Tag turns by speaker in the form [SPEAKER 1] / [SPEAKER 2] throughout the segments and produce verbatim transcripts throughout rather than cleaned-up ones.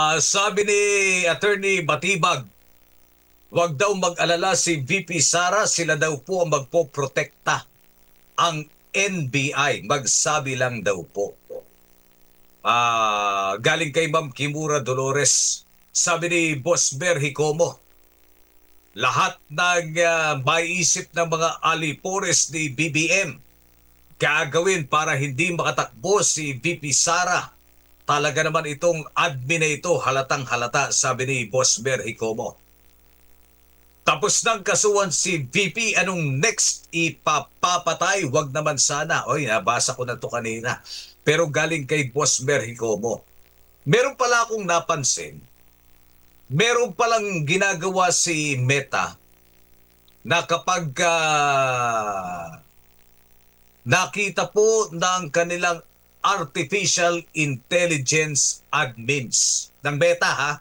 [SPEAKER 1] Ah, sabi ni Attorney Batibag, wag daw mag-alala si V P Sara, sila daw po ang magpoprotekta. Ang N B I, magsabi lang daw po. Ah, galing kay Ma'am Kimura Dolores, sabi ni Boss Ber Hicomo, lahat ng uh, maiisip ng mga alipores ni B B M gagawin para hindi makatakbo si V P Sara. Talaga naman itong admin na ito halatang halata, sabi ni Boss Ber Hicomo. Tapos ng kasuhan si V P, anong next ipapapatay? Wag naman sana. Oy, nabasa ko na to kanina. Pero galing kay Boss Ber Hicomo. Meron pala akong napansin, meron palang ginagawa si Meta na kapag uh, nakita po ng kanilang artificial intelligence admins ng Meta ha,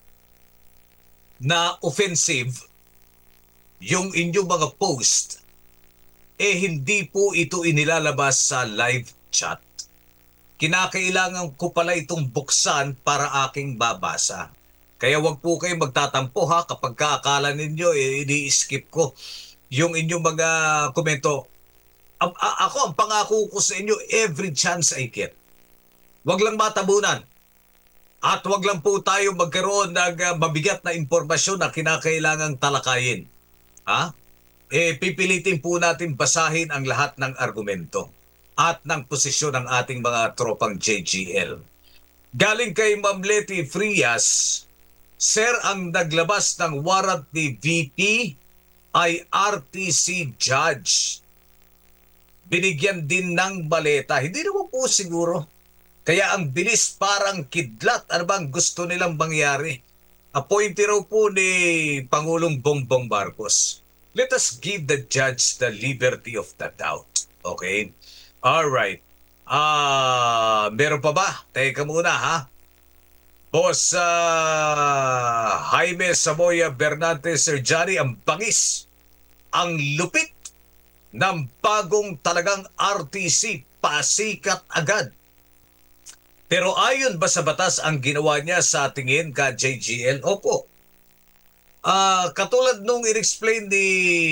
[SPEAKER 1] na offensive yung inyong mga post, eh hindi po ito inilalabas sa live chat. Kinakailangan ko pala itong buksan para aking babasa. Kaya wag po kayo magtatampo ha kapag kaakala ninyo eh, ini-skip ko yung inyong mga komento. A- a- ako, ang pangako ko sa inyo, every chance I get. Wag lang matabunan. At wag lang po tayo magkaroon ng uh, mabigat na impormasyon na kinakailangang talakayin. Ha? Eh, pipilitin po natin basahin ang lahat ng argumento at ng posisyon ng ating mga tropang J G L. Galing kay Ma'am Letty Frias, Sir, ang naglabas ng warrant ni V P ay R T C judge. Binigyan din ng baleta. Hindi naman po siguro. Kaya ang bilis parang kidlat. Ano bang gusto nilang mangyari? Appointee raw po ni Pangulong Bongbong Marcos. Let us give the judge the liberty of the doubt. Okay? Alright. Ah, meron pa ba? Teka muna ha. Boss uh, Jaime Samoya Bernante, Sir Johnny, ang bangis, ang lupit ng bagong talagang R T C, pasikat agad. Pero ayon ba sa batas ang ginawa niya sa tingin ka J G L? Opo. Ah, uh, katulad nung i-explain ni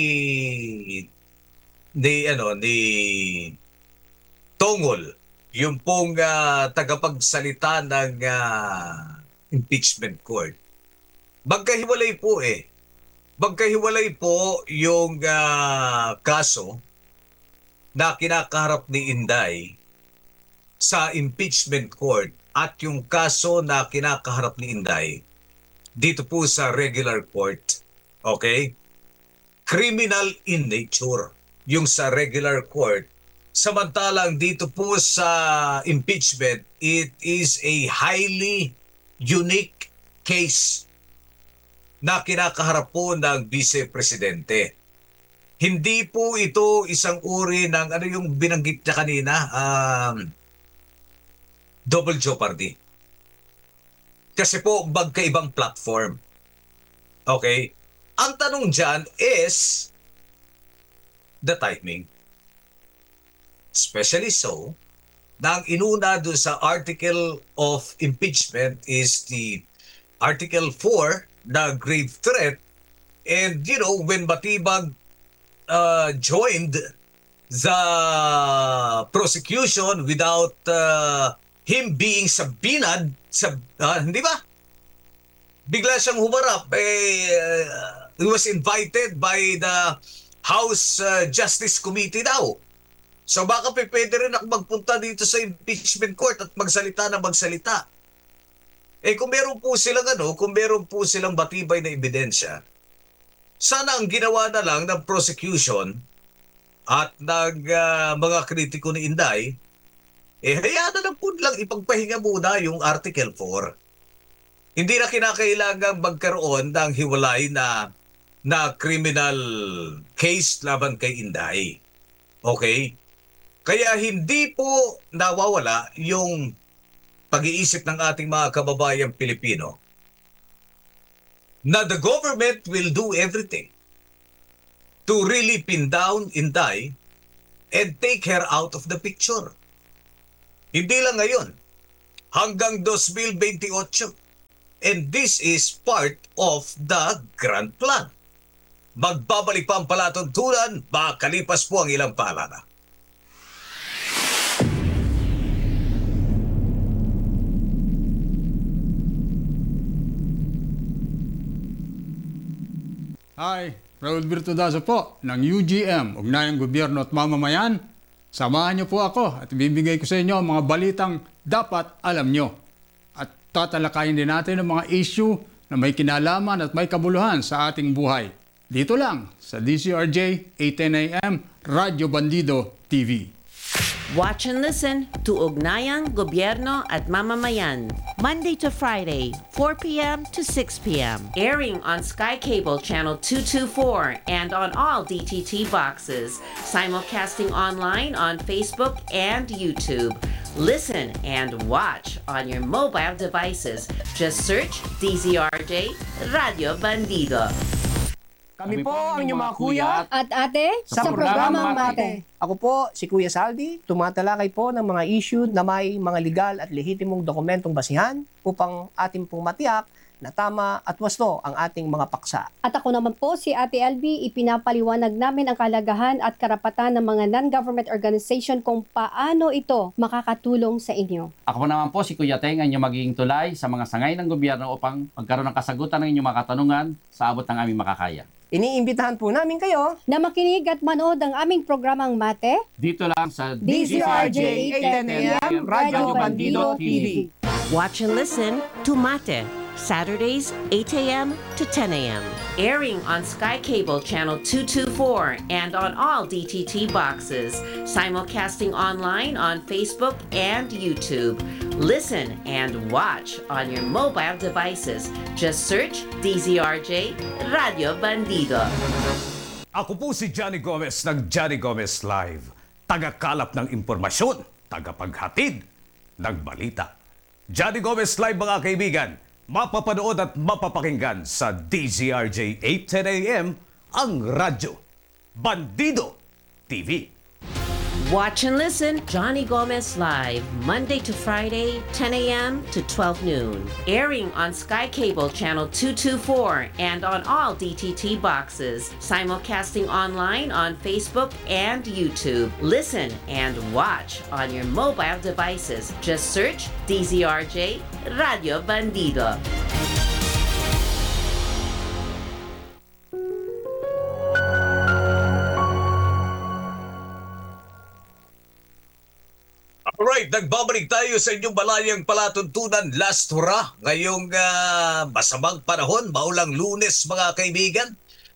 [SPEAKER 1] ni ano ni Tongol, yung pong uh, tagapagsalita ng uh, impeachment court. Magkahiwalay po eh. Magkahiwalay po yung uh, kaso na kinakaharap ni Inday sa impeachment court at yung kaso na kinakaharap ni Inday dito po sa regular court. Okay? Criminal in nature yung sa regular court. Samantalang dito po sa impeachment, it is a highly unique case na kinakaharap po ng Vice Presidente. Hindi po ito isang uri ng ano yung binanggit niya kanina, um, double jeopardy. Kasi po magkaibang platform. Okay? Ang tanong dyan is the timing. Especially so, na ang inuna doon sa article of impeachment is the Article four, na grave threat. And, you know, when Batibag uh, joined the prosecution without uh, him being subpoenaed, sub, uh, hindi ba? Bigla siyang humarap. Eh, uh, he was invited by the House uh, Justice Committee daw. So baka pwede rin ako magpunta dito sa impeachment court at magsalita na magsalita. Eh kung meron po silang ano, kung meron po silang batibay na ebidensya, sana ang ginawa na lang ng prosecution at ng uh, mga kritiko ni Inday, eh hayaan na lang po lang ipagpahinga muna yung Article four. Hindi na kinakailangang magkaroon ng hiwalay na, na criminal case laban kay Inday. Okay? Kaya hindi po nawawala yung pag-iisip ng ating mga kababayang Pilipino na the government will do everything to really pin down Inday and take her out of the picture. Hindi lang ngayon, hanggang twenty twenty-eight. and this is part of the grand plan. Magbabalik pa ang palatuntunan, makalipas po ang ilang paalala.
[SPEAKER 2] Hi, Raul Virtudazo po ng U G M, Ugnayang Gobyerno at Mamamayan. Samahan niyo po ako at ibibigay ko sa inyo ang mga balitang dapat alam niyo. At tatalakayin din natin ang mga issue na may kinalaman at may kabuluhan sa ating buhay. Dito lang sa D Z R J eight ten A M Radyo Bandido T V.
[SPEAKER 3] Watch and listen to Ugnayang Gobyerno at Mamamayan, Monday to Friday, four p.m. to six p.m. Airing on Sky Cable Channel two twenty-four and on all D T T boxes. Simulcasting online on Facebook and YouTube. Listen and watch on your mobile devices. Just search D Z R J Radio Bandido.
[SPEAKER 4] Kami po ang inyong mga kuya
[SPEAKER 5] At ate,
[SPEAKER 4] sa,
[SPEAKER 5] sa,
[SPEAKER 4] programang
[SPEAKER 5] programang
[SPEAKER 4] Mate.
[SPEAKER 5] Mate.
[SPEAKER 4] Ako po si Kuya Saldi, tumatalakay po ng mga issue na may mga legal at lehitimong dokumentong basihan upang ating pong matiyak na tama at wasto ang ating mga paksa.
[SPEAKER 5] At ako naman po si Ate L B, ipinapaliwanag namin ang kalagahan at karapatan ng mga non-government organization kung paano ito makakatulong sa inyo.
[SPEAKER 6] Ako naman po si Kuya Teng, ang inyong magiging tulay sa mga sangay ng gobyerno upang magkaroon ng kasagutan ng inyong mga katanungan sa abot ng aming makakaya.
[SPEAKER 4] Iniimbitahan po namin kayo
[SPEAKER 5] Na makinig at manood ang aming programang Mate,
[SPEAKER 6] Dito lang sa
[SPEAKER 5] D Z R J eight ten A M Radyo Bandido T V.
[SPEAKER 3] Watch and listen to Mate, Saturdays eight a.m. to ten a.m. Airing on Sky Cable Channel two twenty-four and on all D T T boxes. Simulcasting online on Facebook and YouTube. Listen and watch on your mobile devices. Just search D Z R J Radio Bandido.
[SPEAKER 1] Ako po si Johnny Gomez ng Johnny Gomez Live. Tagakalap ng impormasyon, tagapaghatid ng balita. Johnny Gomez Live mga kaibigan, mapapanood at mapapakinggan sa D Z R J eight ten A M ang radyo Bandido T V.
[SPEAKER 3] Watch and listen Johnny Gomez Live, Monday to Friday, ten a.m. to twelve noon. Airing on Sky Cable Channel two twenty-four and on all D T T boxes. Simulcasting online on Facebook and YouTube. Listen and watch on your mobile devices. Just search D Z R J Radio Bandido.
[SPEAKER 1] Alright, nagbabalik tayo sa inyong balayang palatuntunan last hurrah ngayong ah, masamang panahon, maulang Lunes mga kaibigan.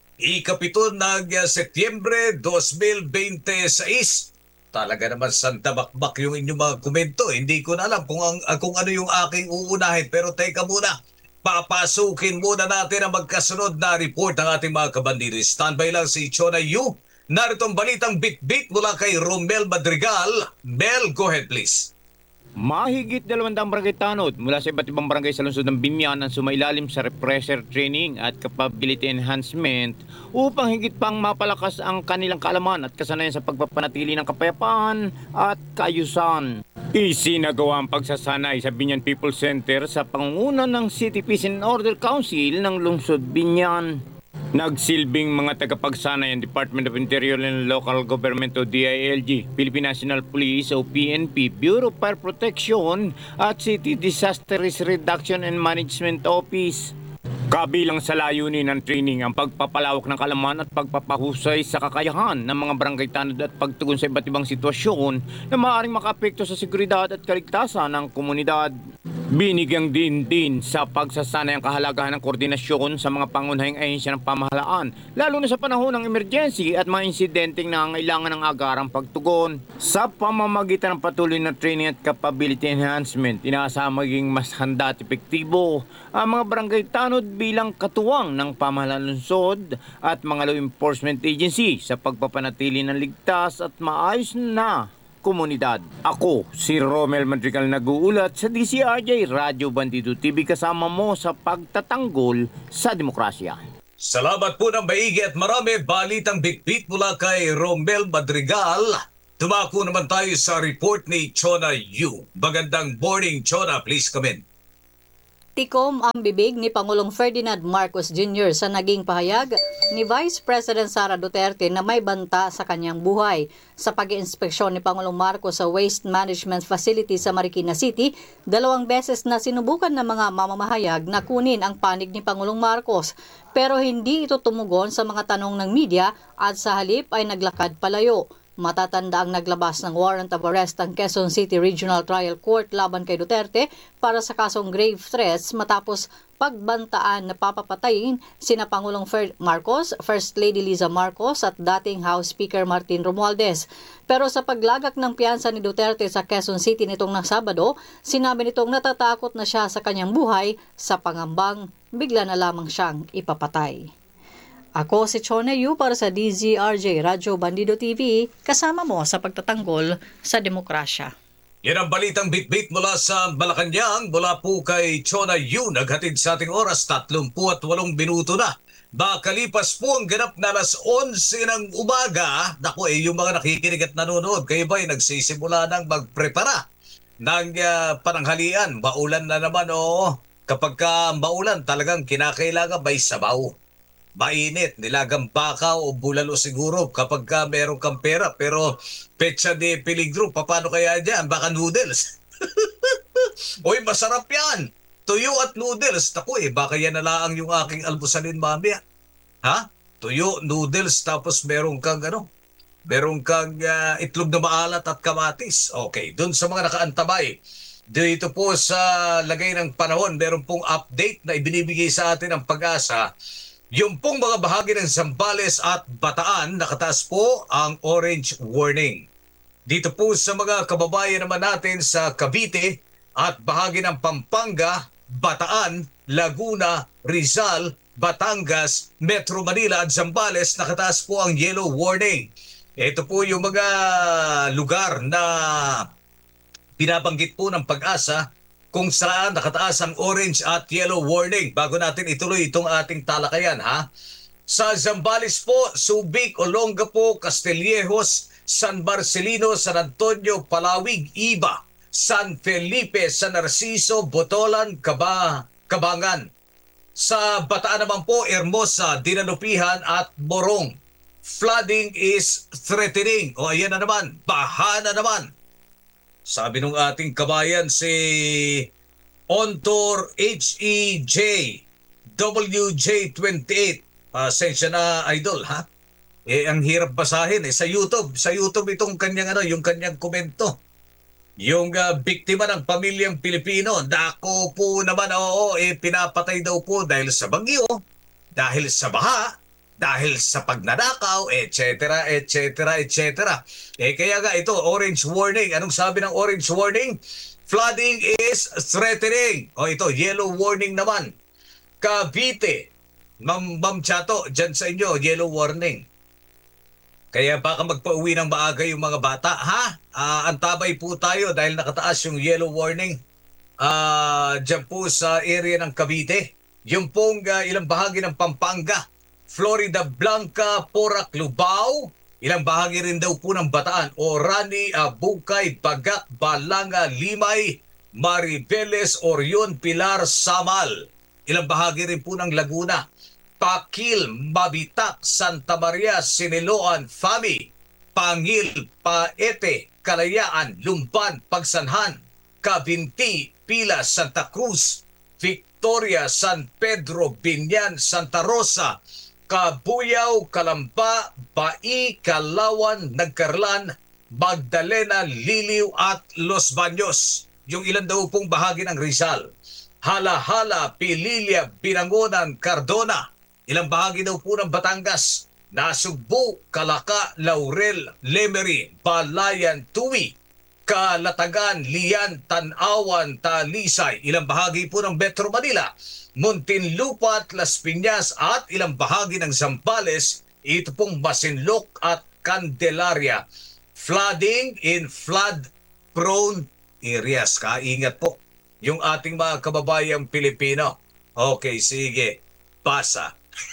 [SPEAKER 1] Ikapito ng uh, Setyembre twenty twenty-six. Talaga naman santabakbak yung inyong mga komento. Hindi ko na alam kung, ang, ah, kung ano yung aking uunahin. Pero teka muna, papasukin muna natin ang magkasunod na report ng ating mga kabandido. Standby lang si Chona Yu. Narito ang balitang bit-bit mula kay Romel Madrigal. Mel, go ahead please.
[SPEAKER 7] Mahigit dalawang daang barangay tanod mula sa iba't ibang barangay sa lungsod ng Biñan ang sumailalim sa refresher training at capability enhancement upang higit pang mapalakas ang kanilang kaalaman at kasanayan sa pagpapanatili ng kapayapaan at kaayusan. Isinagawa ang pagsasanay sa Biñan People Center sa pangunguna ng City Peace and Order Council ng lungsod Biñan. Nagsilbing mga tagapagsanay ang Department of Interior and Local Government o D I L G, Philippine National Police o P N P, Bureau of Fire Protection at City Disaster Risk Reduction and Management Office. Kabilang sa layunin ng training ang pagpapalawak ng kaalaman at pagpapahusay sa kakayahan ng mga barangay tanod at pagtugon sa iba't ibang sitwasyon na maaaring makaapekto sa seguridad at kaligtasan ng komunidad. Binigyang din din sa pagsasanay ang kahalagahan ng koordinasyon sa mga pangunahing ahensya ng pamahalaan, lalo na sa panahon ng emergency at mga insidenteng nangangailangan ng agarang pagtugon. Sa pamamagitan ng patuloy na training at capability enhancement, inaasahang maging mas handa at epektibo ang mga barangay tanod bilang katuwang ng pamahalaan lungsod at mga law enforcement agency sa pagpapanatili ng ligtas at maayos na komunidad. Ako, si Romel Madrigal nag-uulat sa D C R J Radio Bandido T V kasama mo sa pagtatanggol sa demokrasya.
[SPEAKER 1] Salamat po ng maigi at marami balitang bit-bit mula kay Romel Madrigal. Tumako naman tayo sa report ni Chona Yu. Magandang morning, Chona. Please come in.
[SPEAKER 8] Tikom ang bibig ni Pangulong Ferdinand Marcos Junior sa naging pahayag ni Vice President Sara Duterte na may banta sa kanyang buhay. Sa pag-iinspeksyon ni Pangulong Marcos sa Waste Management Facility sa Marikina City, dalawang beses na sinubukan ng mga mamamahayag na kunin ang panig ni Pangulong Marcos. Pero hindi ito tumugon sa mga tanong ng media at sa halip ay naglakad palayo. Matatanda ang naglabas ng warrant of arrest ang Quezon City Regional Trial Court laban kay Duterte para sa kasong grave threats matapos pagbantaan na papapatayin sina Pangulong Fer- Marcos, First Lady Liza Marcos at dating House Speaker Martin Romualdez. Pero sa paglagak ng piyansa ni Duterte sa Quezon City nitong ng Sabado, sinabi nitong natatakot na siya sa kanyang buhay sa pangambang bigla na lamang siyang ipapatay. Ako si Chona Yu para sa D Z R J Radyo Bandido T V, kasama mo sa pagtatanggol sa demokrasya.
[SPEAKER 1] Yan ang balitang bitbit mula sa Malacanang, mula po kay Chona Yu, naghatid sa ating oras, tatlumpu at walong minuto na. Makalipas po ang ganap na alas onse ng umaga, naku eh, yung mga nakikinig at nanonood, kayo ba ay nagsisimula ng magprepara ng uh, pananghalian? Maulan na naman, oo. Kapag ka maulan, talagang kinakailangan may sabaw. Mainit, nilagang baka o bulalo siguro kapag ka meron kang pera. Pero petsa de peligro, paano kaya dyan? Baka noodles. Uy, masarap yan. Tuyo at noodles. Naku eh, baka yan na lang yung aking almusalin mamaya. Ha? Tuyo, noodles, tapos meron kang ano? Meron kang uh, itlog na maalat at kamatis. Okay, dun sa mga nakaantabay. Dito po sa lagay ng panahon, meron pong update na ibinibigay sa atin ng Pag-asa. Yung pong mga bahagi ng Zambales at Bataan, nakataas po ang orange warning. Dito po sa mga kababayan naman natin sa Cavite at bahagi ng Pampanga, Bataan, Laguna, Rizal, Batangas, Metro Manila at Zambales, nakataas po ang yellow warning. Ito po yung mga lugar na binabanggit po ng Pag-asa kung saan nakataas ang orange at yellow warning. Bago natin ituloy itong ating talakayan, ha? Sa Zambales po, Subic, Olongapo, Castillejos, San Marcelino, San Antonio, Palawig, Iba, San Felipe, San Narciso, Botolan, Caba, Cabangan. Sa Bataan naman po, Hermosa, Dinalupihan at Morong. Flooding is threatening. O ayan na naman, baha na naman. Sabi nung ating kabayan si Ontor H E J W J twenty-eight. Pasensya na, idol, ha? Eh, ang hirap basahin eh. Sa YouTube, sa YouTube itong kanyang ano, yung kanyang komento. Yung uh, biktima ng pamilyang Pilipino, dako po naman, oo, eh, pinapatay daw po dahil sa bagyo, dahil sa baha, dahil sa pagnanakaw, et cetera, et cetera, et cetera. Eh kaya nga ito, orange warning. Anong sabi ng orange warning? Flooding is threatening. O ito, yellow warning naman. Cavite, Ma'am, Ma'am Chato, dyan sa inyo, yellow warning. Kaya baka magpauwi ng maaga yung mga bata, ha? Uh, antabay po tayo dahil nakataas yung yellow warning. Uh, dyan po sa area ng Cavite. Yung pong uh, ilang bahagi ng Pampanga, Florida Blanca, Porac, Lubao, ilang bahagi rin daw po ng Bataan, Orani, Bukay, Bagak, Balanga, Limay, Maribeles, Orion, Pilar, Samal. Ilang bahagi rin po ng Laguna, Pakil, Mabitak, Santa Maria, Siniloan, Fami, Pangil, Paete, Kalayaan, Lumban, Pagsanhan, Cavinti, Pilas, Santa Cruz, Victoria, San Pedro, Binyan, Santa Rosa, Kabuyaw, Kalamba, Bai, Kalawan, Nagkarlan, Magdalena, Liliw at Los Baños. Yung ilan daw pong bahagi ng Rizal. Hala-hala, Pililya, Binangonan, Cardona. Ilang bahagi daw po ng Batangas. Nasugbu, Kalaka, Laurel, Lemery, Balayan, Tuwi, Kalatagan, Lian, Tanawan, Talisay. Ilang bahagi po ng Metro Manila. Muntinlupa at Las Piñas at ilang bahagi ng Zambales, ito pong Masinloc at Candelaria. Flooding in flood-prone areas. Kaingat po yung ating mga kababayang Pilipino. Okay, sige. Basa.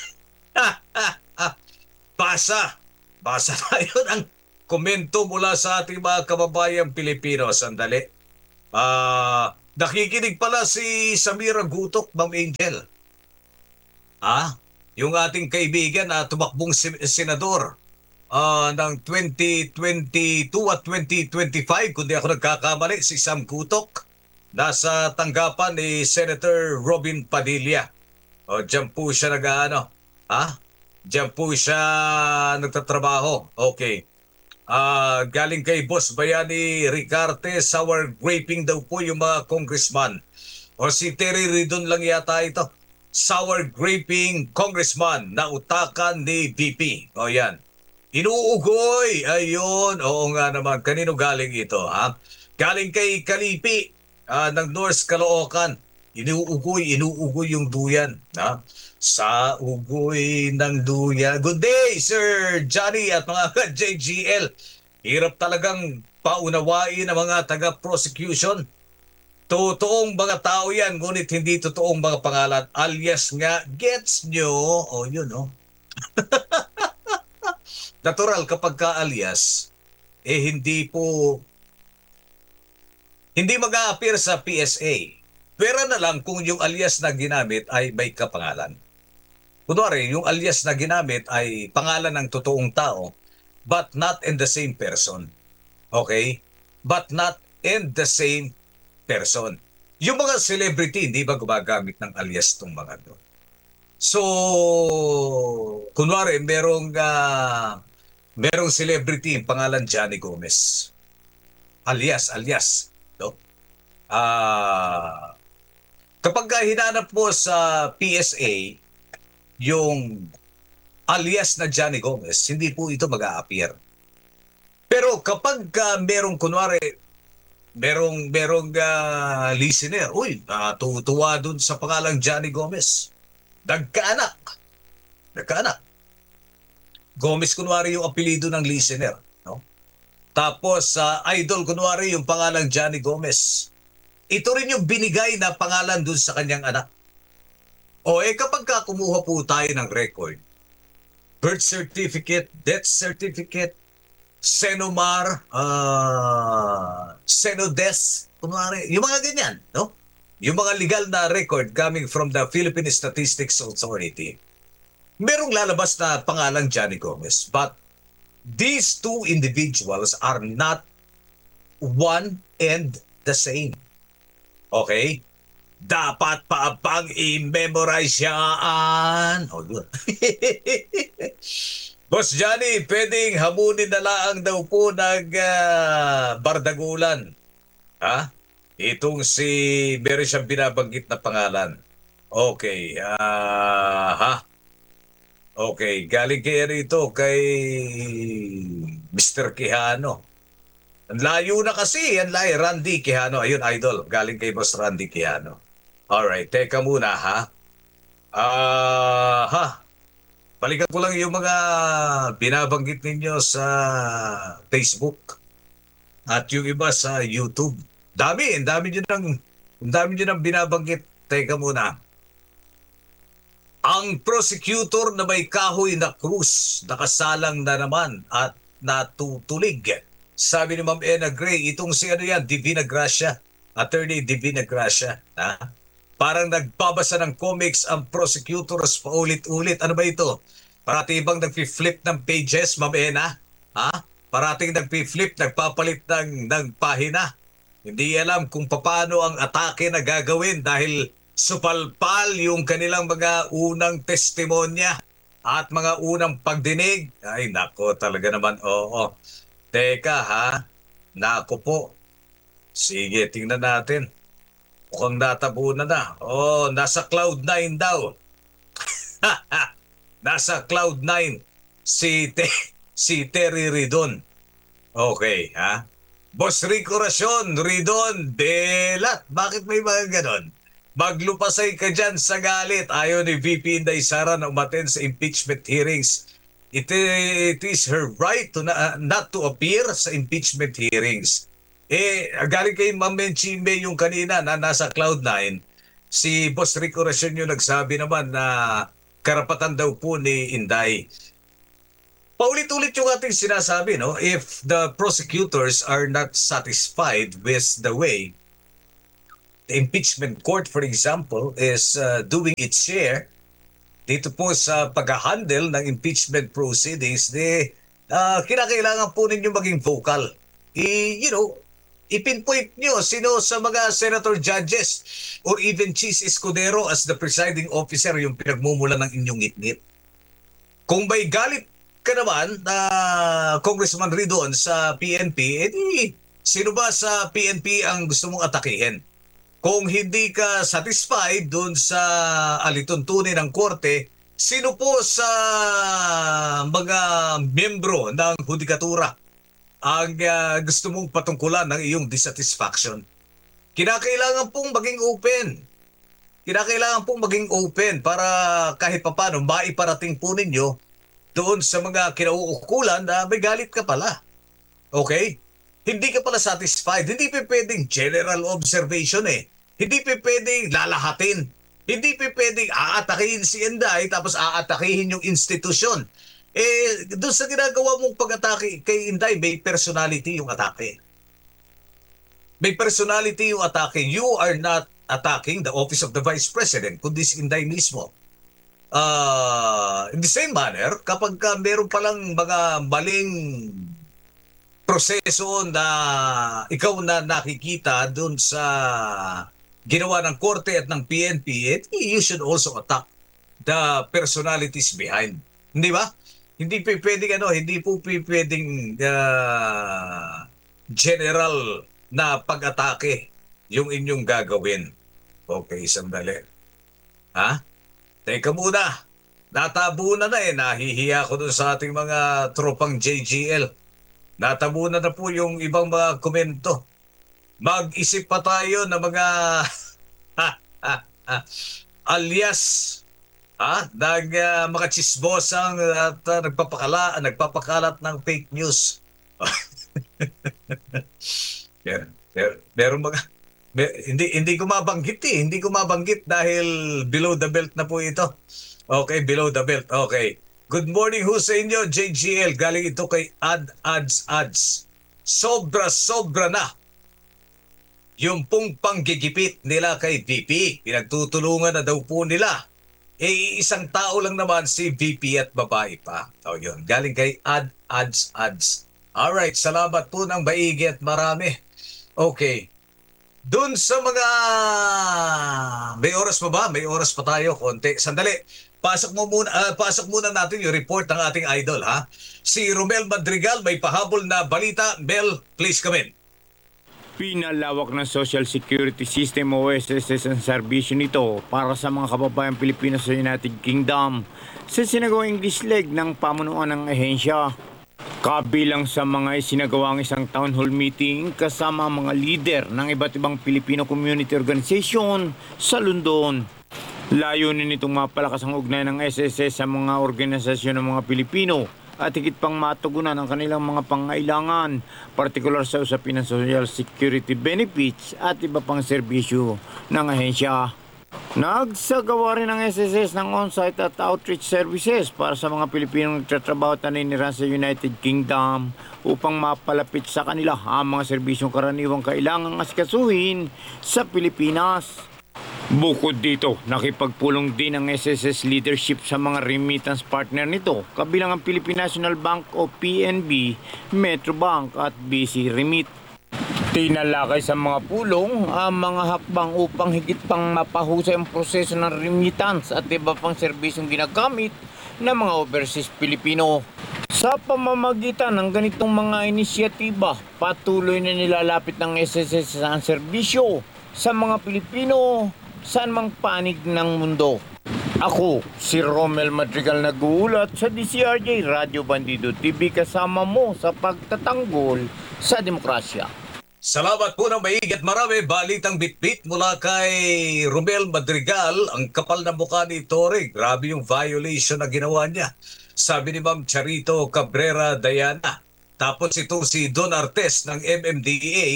[SPEAKER 1] Basa. Basa tayo ng komento mula sa ating mga kababayang Pilipino. Sandali. Ah... Uh, Nakikinig pala si Samira Gutok, Ma'am Angel. Ah, yung ating kaibigan na tumakbong si- senador ah, ng twenty twenty-two at twenty twenty-five, kung di ako nagkakamali, si Sam Gutok. Nasa tanggapan ni Senator Robin Padilla. O, dyan po siya nag-ano. Ha? Dyan po siya nagtatrabaho. Okay. Ah, galing kay Boss Bayani Ricarte, sour graping daw po yung mga congressman. O si Terry Ridon lang yata ito. Sour graping congressman na utakan ni V P. O yan. Inuugoy. Ayun. Oo nga naman. Kanino galing ito, ha? Galing kay Kalipi ah, ng North Caloocan. Inuugoy, inuugoy yung duyan. Ha? Sa ugoy ng duyan. Good day, Sir Johnny at mga J G L. Hirap talagang paunawain ang mga taga-prosecution. Totoong mga tao yan, ngunit hindi totoong mga pangalan. Alias nga, gets nyo? O, oh, yun, oh. Natural kapag ka-alias, eh hindi po, hindi mag-a-appear sa P S A. Pera na lang kung yung alias na ginamit ay may kapangalan. Kunwari, yung alias na ginamit ay pangalan ng totoong tao, but not in the same person. Okay? But not in the same person. Yung mga celebrity, hindi ba gumagamit ng alias tong mga doon? So, kunwari, merong, uh, merong celebrity, pangalan Johnny Gomez. Alias, alias. No? Ah... Uh, Kapag hinanap mo sa P S A yung alias na Johnny Gomez, hindi po ito mag-a-appear. Pero kapag uh, merong kunwari, merong, merong uh, listener, uy, uh, tutuwa dun sa pangalang Johnny Gomez. Nagkaanak. Nagkaanak. Gomez kunwari yung apelido ng listener. No? Tapos, uh, idol kunwari yung pangalang Johnny Gomez. Ito rin yung binigay na pangalan dun sa kanyang anak. O eh kapag ka kumuha po tayo ng record, birth certificate, death certificate, Senomar, uh, Senodes, kunwari, yung mga ganyan, no? Yung mga legal na record coming from the Philippine Statistics Authority, merong lalabas na pangalang Johnny Gomez. But these two individuals are not one and the same. Okay? Dapat pa pang i-memorize yan. Oh, good. Boss Johnny, pwedeng hamunin na lang daw po ng uh, bardagulan. Ha? Itong si, meron siyang binabanggit na pangalan. Okay. Uh, ha? Okay. Galing kaya rito kay Mister Quijano. Ang layo na kasi, yan layo, Randy Quijano. Ayun, idol, galing kay Boss Randy Quijano. Alright, teka muna ha. Ah, uh, ha. Balikan ko lang yung mga binabanggit ninyo sa Facebook at yung iba sa YouTube. Dami, ang dami nyo nang, ang dami nyo nang binabanggit. Teka muna. Ang prosecutor na may kahoy na krus, nakasalang na naman at natutulig. Sabi ni Ma'am Ena Gray, itong si ano yan, Divina Gracia, Attorney Divina Gracia. Ha? Parang nagbabasa ng comics ang prosecutors paulit-ulit. Ano ba ito? Parati bang nag-flip ng pages, Ma'am Ena? Ha? Parating nag-flip, nagpapalit ng, ng pahina. Hindi alam kung paano ang atake na gagawin dahil supalpal yung kanilang mga unang testimonya at mga unang pagdinig. Ay, nako, talaga naman, oo. Teka ha, nako po. Sige, tingnan natin. Mukhang natabunan na. Oh, nasa cloud nine daw. Nasa cloud nine si, Te- si Terry Ridon. Okay, ha? Boss Rico Racion, Ridon, Belat. Bakit may mga ganon? Maglupasay ka dyan sa galit. Ayaw ni V P Inday Sara na umaten sa impeachment hearings. It, it is her right to na, not to appear sa impeachment hearings. Eh, galing kay Ma'am Menchime yung kanina na nasa cloud nine, si Boss Rico Racion yung nagsabi naman na karapatan daw po ni Inday. Paulit-ulit yung ating sinasabi, no? If the prosecutors are not satisfied with the way the impeachment court, for example, is uh, doing its share dito po sa pag-handle ng impeachment proceedings, de, uh, kinakailangan po ninyo maging vocal. I, you know, ipinpoint nyo sino sa mga senator judges or even Cheese Escudero as the presiding officer yung pinagmumula ng inyong ngit-ngit. Kung may galit ka naman na uh, Congressman Ridon sa P N P, edi sino ba sa P N P ang gusto mong atakihin? Kung hindi ka satisfied dun sa alituntunin ng korte, sino po sa mga miyembro ng hudikatura ang uh, gusto mong patungkulan ng iyong dissatisfaction? Kinakailangan pong maging open. Kinakailangan pong maging open para kahit papano maiparating po ninyo doon sa mga kinauukulan na may galit ka pala. Okay? Hindi ka pala satisfied. Hindi pa pwedeng general observation eh. Hindi pa pwedeng lalahatin. Hindi pa pwedeng aatakihin si Inday tapos aatakihin yung institusyon. Eh, doon sa ginagawa mong pag-atake kay Inday, may personality yung atake. May personality yung atake. You are not attacking the office of the Vice President, kundi si Inday mismo. Uh, in the same manner, kapag ka meron palang mga maling proseso na ikaw na nakikita doon sa ginawa ng korte at ng P N P, eh, you should also attack the personalities behind. Hindi ba? Hindi po pwedeng ano, hindi po pwedeng uh, general na pag-atake yung inyong gagawin. Okay, sandali. Ha? Teka muna. Natabunan na eh. Nahihiya ko dun sa ating mga tropang J G L. Natabunan na po yung ibang mga komento. Mag-isip pa tayo ng mga ha, ha, ha, alias ha, ng uh, mga chismosang at uh, nagpapakala, nagpapakalat ng fake news. Mer, mer, meron mga mer, hindi hindi ko mabanggit eh. Hindi ko mabanggit dahil below the belt na po ito. Okay, below the belt. Okay. Good morning ho sa inyo, J G L. Galing ito kay Ad Ads Ads. Sobra-sobra na yung pong panggigipit nila kay V P. Pinagtutulungan na daw po nila. Eh, isang tao lang naman si V P at babae pa. O yun, galing kay Ad Ads Ads. Alright, salamat po ng maigi at marami. Okay. Doon sa mga... May oras pa ba? May oras pa tayo, konti. Sandali. Pasok mo muna, uh, pasok muna natin yung report ng ating idol, ha? Si Romel Madrigal, may pahabol na balita. Mel, please come in.
[SPEAKER 7] Pinalawak ng Social Security System o S S S ang serbisyo nito para sa mga kababayang Pilipino sa United Kingdom sa sinagawang English leg ng pamunuan ng ahensya. Kabilang sa mga isinagawang isang town hall meeting kasama mga leader ng iba't ibang Filipino community organization sa London. Layunin nitong mapalakas ang ugnayan ng S S S sa mga organisasyon ng mga Pilipino at higit pang matugunan ang kanilang mga pangailangan, partikular sa usapin ng Social Security benefits at iba pang serbisyo ng ahensya. Nagsagawa rin ng S S S ng on-site at outreach services para sa mga Pilipinong nagtatrabaho at naninirahan sa United Kingdom upang mapalapit sa kanila ang mga serbisyong karaniwang kailangang asikasuhin sa Pilipinas. Bukod dito, nakipagpulong din ang S S S leadership sa mga remittance partner nito, kabilang ang Philippine National Bank o P N B, Metrobank at B C Remit. Tinalakay sa mga pulong ang mga hakbang upang higit pang mapahusay ang proseso ng remittance at iba pang serbisyong ginagamit ng mga overseas Pilipino. Sa pamamagitan ng ganitong mga inisyatiba, patuloy na nilalapit ng S S S ang serbisyo sa mga Pilipino saan mang panig ng mundo. Ako, si Romel Madrigal nag-uulat sa D C R J Radio Bandido T V kasama mo sa pagtatanggol sa demokrasya.
[SPEAKER 1] Salamat po ng maigi at marami. Balitang bitbit mula kay Romel Madrigal. Ang kapal na mukha ni Torre. Grabe yung violation na ginawa niya. Sabi ni Ma'am Charito Cabrera Dayana. Tapos ito si Don Artes ng M M D A.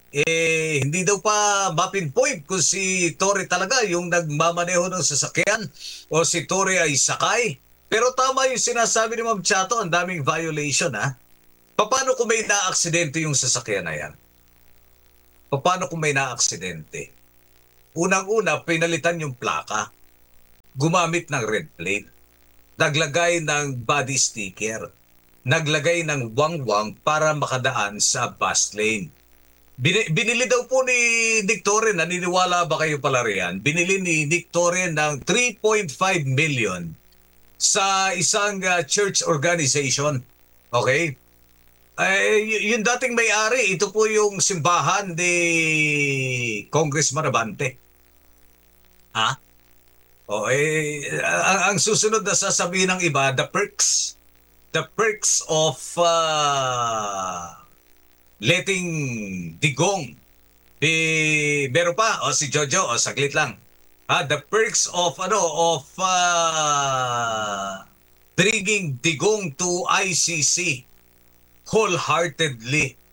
[SPEAKER 1] Eh, hindi daw pa mapinpoint kung si Torre talaga yung nagmamaneho ng sasakyan o si Torre ay sakay. Pero tama yung sinasabi ni Ma'am Chato, ang daming violation ha. Paano kung may na-aksidente yung sasakyan na yan? Paano kung may na-aksidente? Unang-una, pinalitan yung plaka. Gumamit ng red plate. Naglagay ng body sticker. Naglagay ng wangwang para makadaan sa bus lane. Bini- binili daw po ni Nick Torre, naniniwala ba kayo pala riyan? Binili ni Nick Torre ng three point five million sa isang uh, church organization. Okay? Eh, y- yung dating may-ari, ito po yung simbahan ni Congressman Abante. Ha? O eh, ang, ang susunod na sasabihin ng iba, the perks, the perks of uh, letting Digong be, meron pa, o si Jojo, o saglit lang. Ha, the perks of, ano, of uh, bringing Digong to I C C wholeheartedly.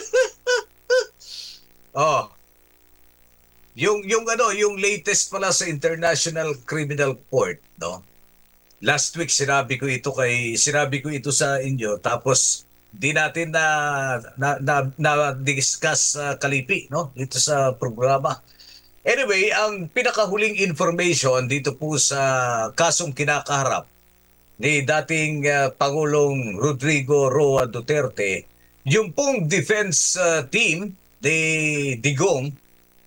[SPEAKER 1] Oh. Yung yung ano, yung latest pala sa International Criminal Court, no? Last week sinabi ko ito kay sinabi ko ito sa inyo, tapos di natin na na na, na discuss uh, kalipi, no? Dito sa programa. Anyway, ang pinakahuling information dito po sa kasong kinakaharap ni dating uh, Pangulong Rodrigo Roa Duterte, yung pong defense uh, team ni Digong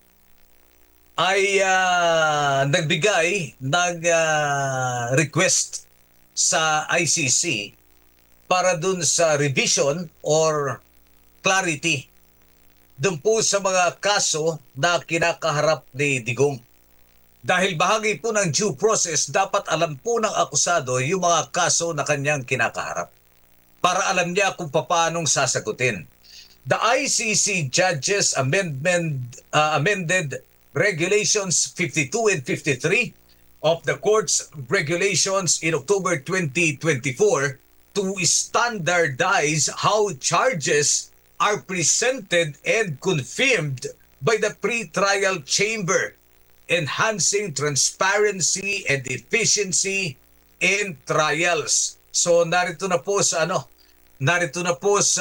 [SPEAKER 1] ay uh, nagbigay ng uh, request sa I C C para dun sa revision or clarity dun po sa mga kaso na kinakaharap ni Digong. Dahil bahagi po ng due process, dapat alam po ng akusado yung mga kaso na kanyang kinakaharap para alam niya kung paanong sasagutin. The I C C Judges Amendment uh, amended Regulations fifty-two and fifty-three of the Court's regulations in October twenty twenty-four to standardize how charges are presented and confirmed by the pre-trial chamber, enhancing transparency and efficiency in trials. So narito na po sa ano, narito na po sa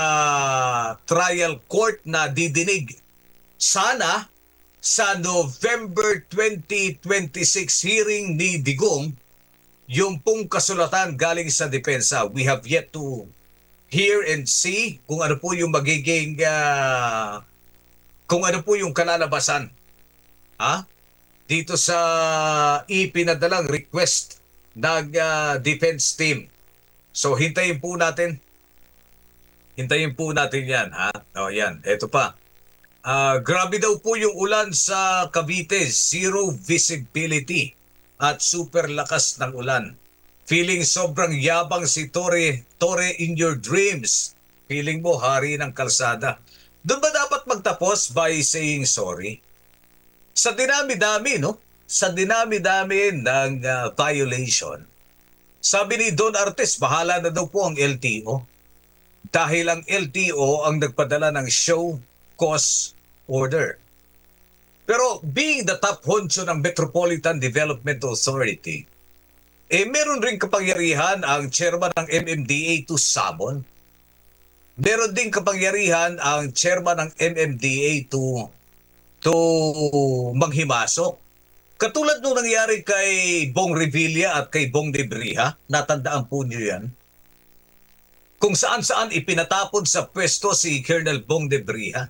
[SPEAKER 1] trial court na didinig. Sana sa November twenty twenty-six hearing ni Digong, yung pong kasulatan galing sa depensa. We have yet to hear and see kung ano po yung magiging uh, kung ano po yung kalalabasan. Ha? Dito sa ipinadalang request ng uh, defense team. So hintayin po natin. Hintayin po natin yan. Ha? O yan, eto pa. Uh, grabe daw po yung ulan sa Cavite, zero visibility at super lakas ng ulan. Feeling sobrang yabang si Torre, Torre in your dreams. Feeling mo hari ng kalsada. Doon ba dapat magtapos by saying sorry? Sa dinami-dami, no? Sa dinami-dami ng uh, violation. Sabi ni Don Artes, bahala na daw po ang L T O. Dahil ang L T O ang nagpadala ng show cause order. Pero being the top honcho ng Metropolitan Development Authority, eh meron rin kapangyarihan ang chairman ng M M D A to summon. Meron din kapangyarihan ang chairman ng M M D A to to manghimasok. Katulad nung nangyari kay Bong Revilla at kay Bong Debrija, natandaan po niyo yan. Kung saan-saan ipinatapon sa pwesto si Colonel Bong Debrija.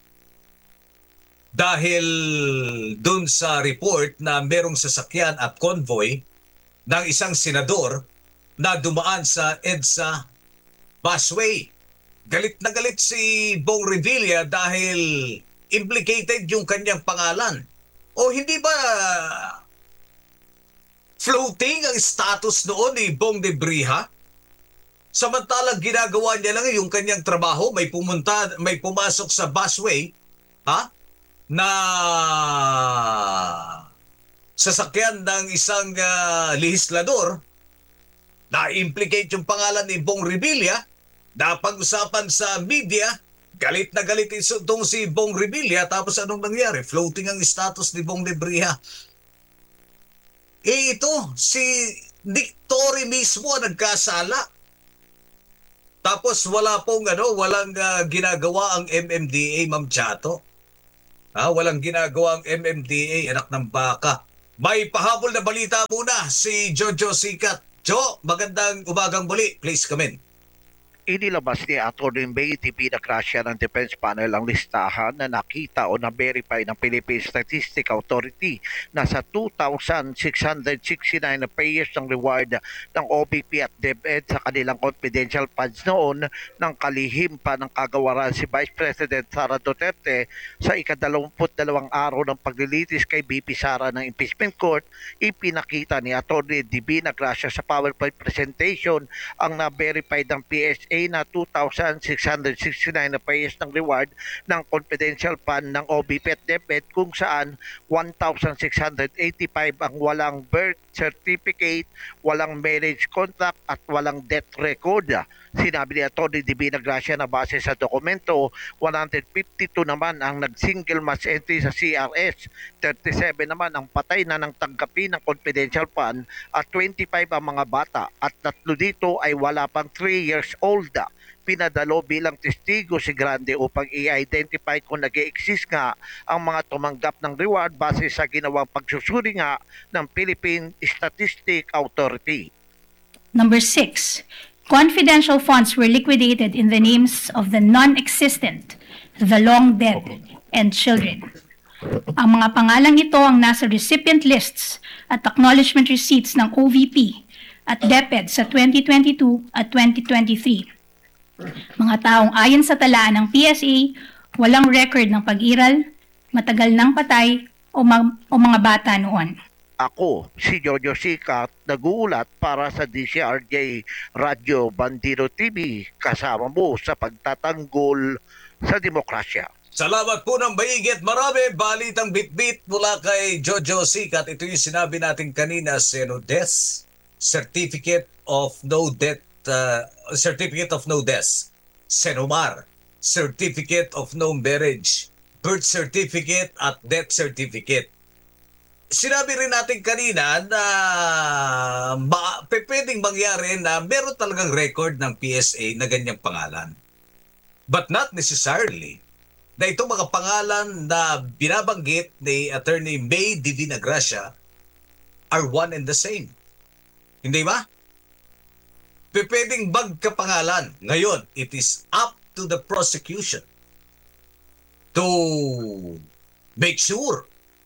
[SPEAKER 1] Dahil dun sa report na merong sasakyan at convoy ng isang senador na dumaan sa EDSA busway. Galit na galit si Bong Revilla dahil implicated yung kanyang pangalan. O hindi ba floating ang status noon ni Bong Debrija? Samantalang ginagawa niya lang yung kanyang trabaho, may pumunta, may pumasok sa busway, ha? Na sasakyan ng isang uh, lehislador, na-implicate yung pangalan ni Bong Revilla, napag-usapan sa media, galit na galit itong si Bong Revilla, tapos anong nangyari? Floating ang status ni Bong Debrija. Eh ito, si Nick Torre mismo ang nagkasala. Tapos wala pong ano, walang uh, ginagawa ang M M D A, Ma'am Chato. Ha, walang ginagawang M M D A, anak ng baka. May pahabol na balita muna si Jojo Sikat. Jo, magandang umagang muli. Please come in.
[SPEAKER 9] Inilabas ni Atty. May T P Gracia ng Defense Panel ang listahan na nakita o na-verify ng Philippine Statistics Authority na sa two thousand six hundred sixty-nine na payers ng reward ng O B P at DepEd sa kanilang confidential funds noon ng kalihim pa ng kagawaran si Vice President Sara Duterte sa ikadalawamput dalawang araw ng paglilitis kay B P Sara ng Impeachment Court. Ipinakita ni Atty. Divina Gracia sa PowerPoint presentation ang na-verify ng P S A na two thousand six hundred sixty-nine na payers ng reward ng confidential fund ng O B P at DepEd kung saan one thousand six hundred eighty-five ang walang birth certificate, walang marriage contract at walang death record. Sinabi ni Atty. Divina Gracia na base sa dokumento, one hundred fifty-two naman ang nag-single match entry sa C R S, thirty-seven naman ang patay na ng tanggapin ng confidential fund at twenty-five ang mga bata at tatlo dito ay wala pang three years old. Pinadalo bilang testigo si Grande upang i-identify kung nag-e-exist nga ang mga tumanggap ng reward base sa ginawang pagsusuri nga ng Philippine Statistics Authority.
[SPEAKER 10] Number six, confidential funds were liquidated in the names of the non-existent, the long dead, and children. Ang mga pangalang ito ang nasa recipient lists at acknowledgement receipts ng O V P at DepEd sa twenty twenty-two at twenty twenty-three. Mga taong ayon sa talaan ng P S A, walang record ng pag-iral, matagal ng patay o, ma- o mga bata noon.
[SPEAKER 9] Ako, si Jojo Sikat, nag-uulat para sa D C R J Radio Bandido T V, kasama mo sa pagtatanggol sa demokrasya.
[SPEAKER 1] Salamat po ng maigit marami. Balitang bitbit mula kay Jojo Sikat. Ito yung sinabi natin kanina, Senodes, Certificate of No Death, uh, Certificate of No Death. Senomar, Certificate of No Marriage, Birth Certificate at Death Certificate. Sinabi rin natin kanina na ma- pwedeng mangyari na meron talagang record ng P S A na ganyang pangalan. But not necessarily na itong mga pangalan na binabanggit ni Attorney May Divina Gracia are one and the same. Hindi ba? Pwedeng magkapangalan. Ngayon, it is up to the prosecution to make sure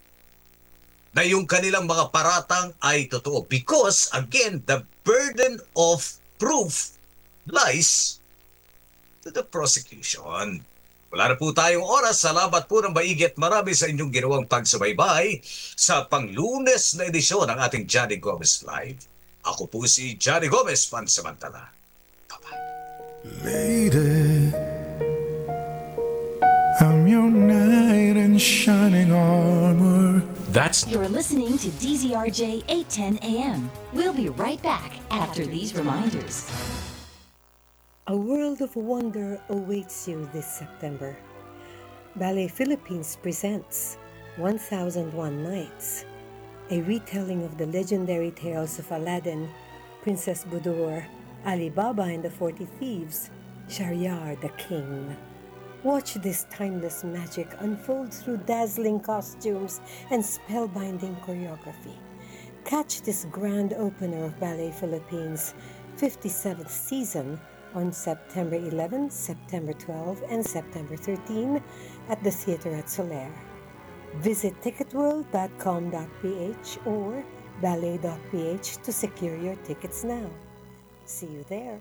[SPEAKER 1] na yung kanilang mga paratang ay totoo. Because, again, the burden of proof lies to the prosecution. Wala na po tayong oras. Salamat po ng maigit marami sa inyong ginawang pagsubaybay sa panglunes na edisyon ng ating Johnny Gomez Live. Ako po si Johnny Gomez, pansamantala. Bye-bye.
[SPEAKER 11] Lady, I'm your knight in shining armor.
[SPEAKER 12] That's You're listening to D Z R J eight ten A M. We'll be right back after these reminders.
[SPEAKER 13] A world of wonder awaits you this September. Ballet Philippines presents one thousand one Nights, a retelling of the legendary tales of Aladdin, Princess Budur, Ali Baba and the Forty Thieves, Shahryar the King. Watch this timeless magic unfold through dazzling costumes and spellbinding choreography. Catch this grand opener of Ballet Philippines' fifty-seventh season on September eleventh, September twelfth, and September thirteenth at the Theater at Soler. Visit ticket world dot com dot p h or ballet dot p h to secure your tickets now. See you there.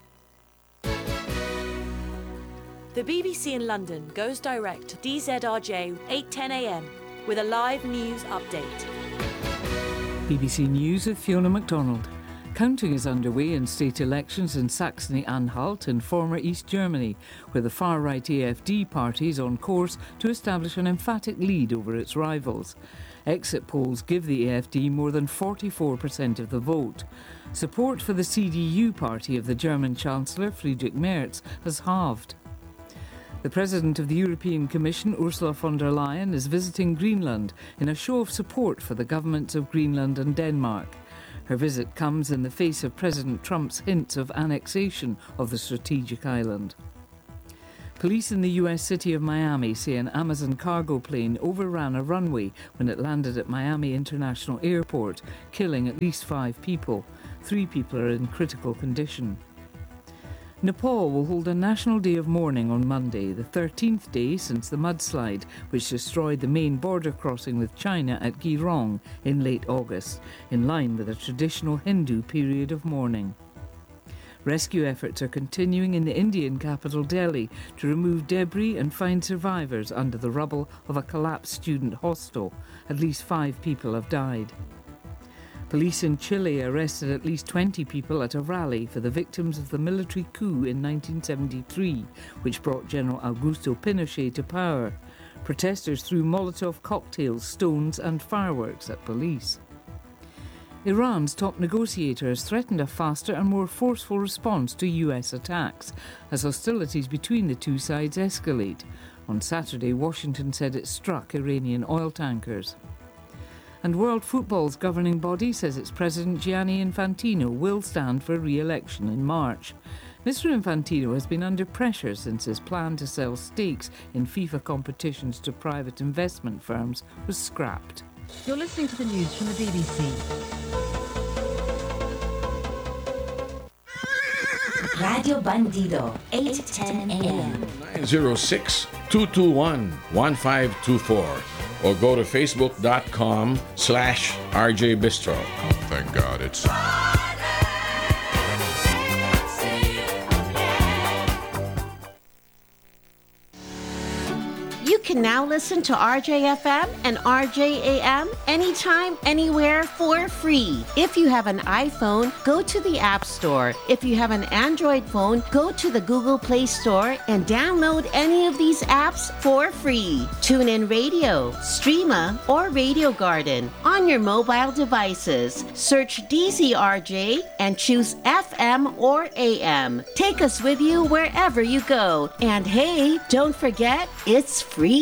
[SPEAKER 14] The B B C in London goes direct to D Z R J eight ten A M with a live news update.
[SPEAKER 15] B B C News with Fiona MacDonald. Counting is underway in state elections in Saxony-Anhalt in former East Germany, where the far-right A F D party is on course to establish an emphatic lead over its rivals. Exit polls give the A F D more than forty-four percent of the vote. Support for the C D U party of the German Chancellor Friedrich Merz has halved. The President of the European Commission, Ursula von der Leyen, is visiting Greenland in a show of support for the governments of Greenland and Denmark. Her visit comes in the face of President Trump's hints of annexation of the strategic island. Police in the U S city of Miami say an Amazon cargo plane overran a runway when it landed at Miami International Airport, killing at least five people. Three people are in critical condition. Nepal will hold a national day of mourning on Monday, the thirteenth day since the mudslide, which destroyed the main border crossing with China at Girong in late August, in line with a traditional Hindu period of mourning. Rescue efforts are continuing in the Indian capital Delhi to remove debris and find survivors under the rubble of a collapsed student hostel. At least five people have died. Police in Chile arrested at least twenty people at a rally for the victims of the military coup in nineteen seventy-three, which brought General Augusto Pinochet to power. Protesters threw Molotov cocktails, stones and fireworks at police. Iran's top negotiator has threatened a faster and more forceful response to U S attacks as hostilities between the two sides escalate. On Saturday, Washington said it struck Iranian oil tankers. And World Football's governing body says its president Gianni Infantino will stand for re-election in March. Mister Infantino has been under pressure since his plan to sell stakes in FIFA competitions to private investment firms was scrapped.
[SPEAKER 12] You're listening to the news from the B B C. Radio Bandido, eight ten a m
[SPEAKER 16] nine zero six, two two one, one five two four or go to facebook.com slash RJ Bistro.
[SPEAKER 11] Thank God it's...
[SPEAKER 3] You can now listen to R J F M and R J A M anytime, anywhere for free. If you have an iPhone, go to the App Store. If you have an Android phone, go to the Google Play Store and download any of these apps for free. TuneIn Radio, Streama, or Radio Garden on your mobile devices. Search D Z R J and choose F M or A M. Take us with you wherever you go. And hey, don't forget, it's free.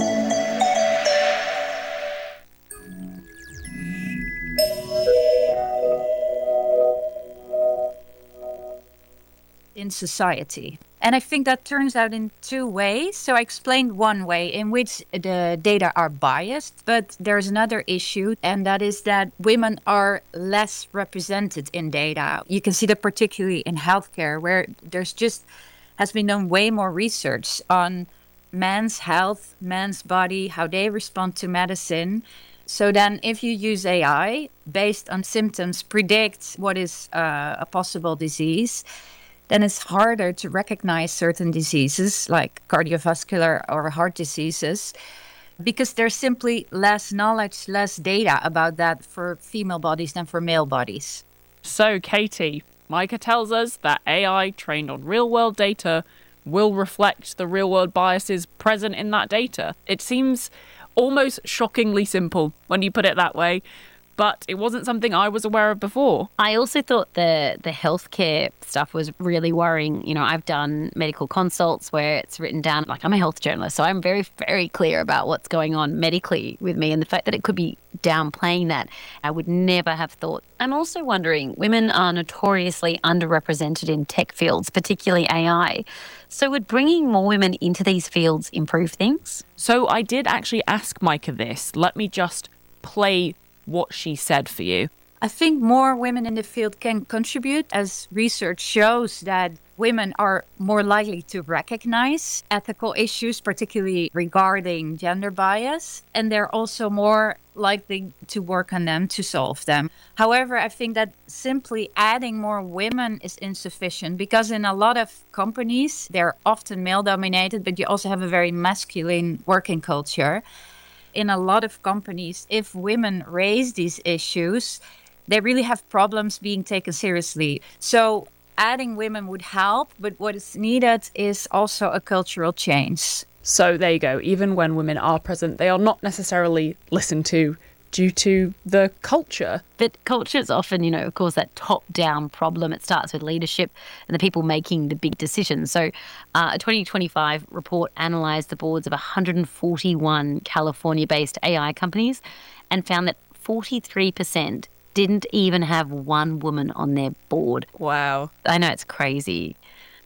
[SPEAKER 17] In society. And I think that turns out in two ways. So I explained one way in which the data are biased, but there's another issue, and that is that women are less represented in data. You can see that particularly in healthcare, where there's just has been done way more research on men's health, men's body, how they respond to medicine. So then if you use A I, based on symptoms, predict what is uh, a possible disease, then it's harder to recognize certain diseases like cardiovascular or heart diseases because there's simply less knowledge, less data about that for female bodies than for male bodies.
[SPEAKER 18] So, Katie, Micah tells us that A I trained on real-world data will reflect the real-world biases present in that data. It seems almost shockingly simple when you put it that way, but it wasn't something I was aware of before.
[SPEAKER 19] I also thought the the healthcare stuff was really worrying. You know, I've done medical consults where it's written down, like I'm a health journalist, so I'm very, very clear about what's going on medically with me, and the fact that it could be downplaying that, I would never have thought. I'm also wondering, women are notoriously underrepresented in tech fields, particularly A I. So would bringing more women into these fields improve things?
[SPEAKER 18] So I did actually ask Micah this. Let me just play what she said for you.
[SPEAKER 17] I think more women in the field can contribute, as research shows that women are more likely to recognize ethical issues, particularly regarding gender bias, and they're also more likely to work on them to solve them. However, I think that simply adding more women is insufficient because in a lot of companies, they're often male-dominated, but you also have a very masculine working culture. In a lot of companies, if women raise these issues, they really have problems being taken seriously. So adding women would help, but what is needed is also a cultural change.
[SPEAKER 18] So there you go. Even when women are present, they are not necessarily listened to due to the culture.
[SPEAKER 19] But culture is often, you know, of course, that top-down problem. It starts with leadership and the people making the big decisions. So uh, a twenty twenty-five report analysed the boards of one hundred forty-one California-based A I companies and found that forty-three percent didn't even have one woman on their board.
[SPEAKER 18] Wow.
[SPEAKER 19] I know, it's crazy.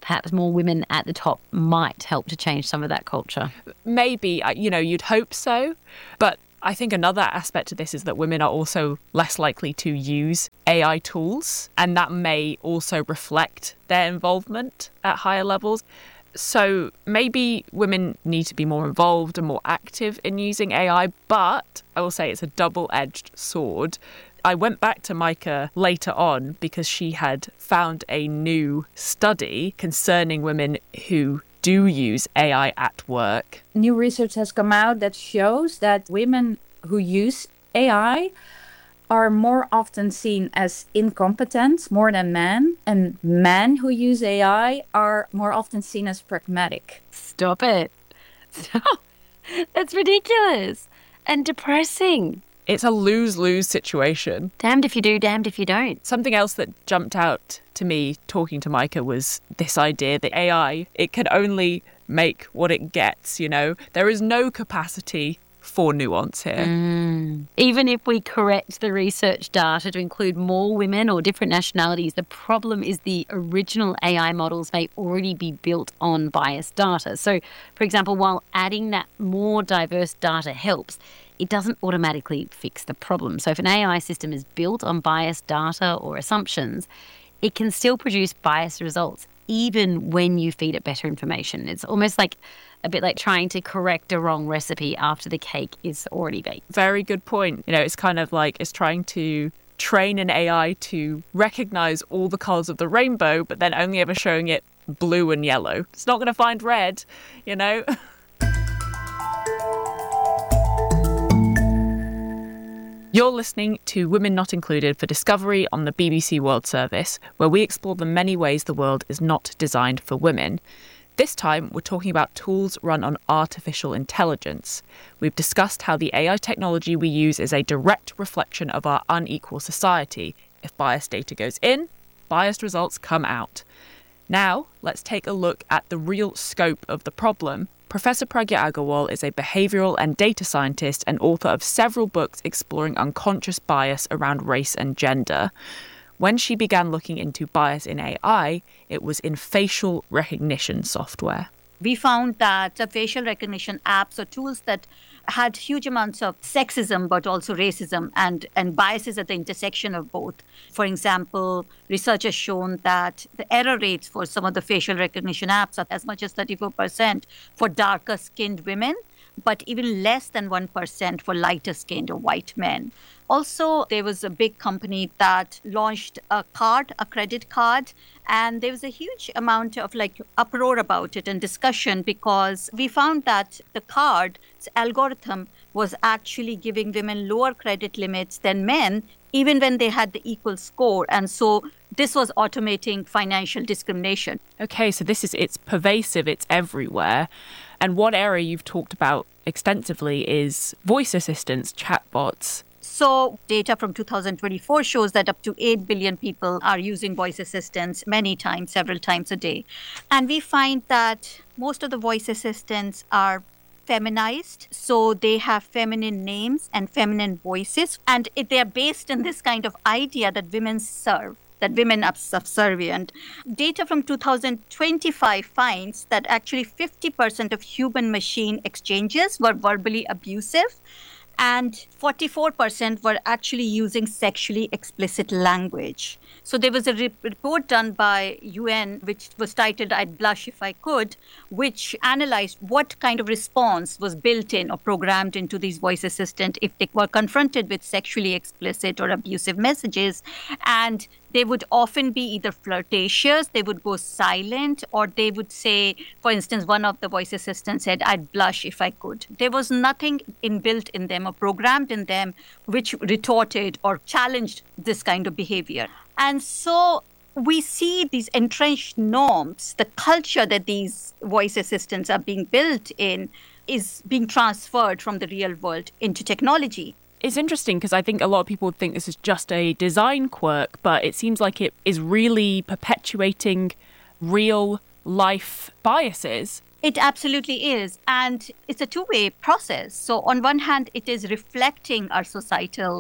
[SPEAKER 19] perhaps more women at the top might help to change some of that culture.
[SPEAKER 18] Maybe, uh, you know, you'd hope so. But I think another aspect of this is that women are also less likely to use A I tools, and that may also reflect their involvement at higher levels. So maybe women need to be more involved and more active in using A I, but I will say it's a double-edged sword. I went back to Micah later on because she had found a new study concerning women who do use A I at work.
[SPEAKER 17] New research has come out that shows that women who use A I are more often seen as incompetent more than men, and men who use A I are more often seen as pragmatic.
[SPEAKER 19] Stop it. Stop. That's ridiculous and depressing.
[SPEAKER 18] It's a lose-lose situation.
[SPEAKER 19] Damned if you do, damned if you don't.
[SPEAKER 18] Something else that jumped out to me talking to Micah was this idea that A I, it can only make what it gets, you know? There is no capacity for nuance here.
[SPEAKER 19] Mm. Even if we correct the research data to include more women or different nationalities, the problem is the original A I models may already be built on biased data. So, for example, while adding that more diverse data helps, it doesn't automatically fix the problem. So if an A I system is built on biased data or assumptions, it can still produce biased results, even when you feed it better information. It's almost like a bit like trying to correct a wrong recipe after the cake is already baked.
[SPEAKER 18] Very good point. You know, it's kind of like it's trying to train an A I to recognize all the colors of the rainbow, but then only ever showing it blue and yellow. It's not going to find red, you know? You're listening to Women Not Included for Discovery on the B B C World Service, where we explore the many ways the world is not designed for women. This time, we're talking about tools run on artificial intelligence. We've discussed how the A I technology we use is a direct reflection of our unequal society. If biased data goes in, biased results come out. Now, let's take a look at the real scope of the problem. Professor Pragya Agarwal is a behavioural and data scientist and author of several books exploring unconscious bias around race and gender. When she began looking into bias in A I, it was in facial recognition software.
[SPEAKER 20] We found that the facial recognition apps or tools that had huge amounts of sexism, but also racism and, and biases at the intersection of both. For example, research has shown that the error rates for some of the facial recognition apps are as much as thirty-four percent for darker skinned women, but even less than one percent for lighter skinned or white men. Also, there was a big company that launched a card, a credit card, and there was a huge amount of like uproar about it and discussion because we found that the card's algorithm was actually giving women lower credit limits than men, even when they had the equal score. And so this was automating financial discrimination.
[SPEAKER 18] Okay, so this is, it's pervasive, it's everywhere. And one area you've talked about extensively is voice assistants, chatbots.
[SPEAKER 20] So data from two thousand twenty-four shows that up to eight billion people are using voice assistants many times, several times a day. And we find that most of the voice assistants are feminized. So they have feminine names and feminine voices. And it, they're based on this kind of idea that women serve, that women are subservient. Data from two thousand twenty-five finds that actually fifty percent of human-machine exchanges were verbally abusive, and forty-four percent were actually using sexually explicit language. So there was a re- report done by U N, which was titled "I'd Blush If I Could," which analyzed what kind of response was built in or programmed into these voice assistants if they were confronted with sexually explicit or abusive messages. And they would often be either flirtatious, they would go silent, or they would say, for instance, one of the voice assistants said, "I'd blush if I could." There was nothing inbuilt in them or programmed in them which retorted or challenged this kind of behavior. And so we see these entrenched norms, the culture that these voice assistants are being built in is being transferred from the real world into technology.
[SPEAKER 18] It's interesting because I think a lot of people think this is just a design quirk, but it seems like it is really perpetuating real life biases.
[SPEAKER 20] It absolutely is. And it's a two-way process. So on one hand, it is reflecting our societal